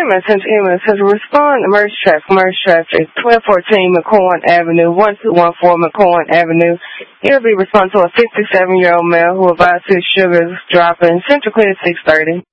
Ambulance, Central Ambulance has responded to emergency traffic, 1214 McCoy Avenue, 1214 McCoy Avenue. It'll be responsible to a 57-year-old male who advised his sugar is dropping. Central Clear 630.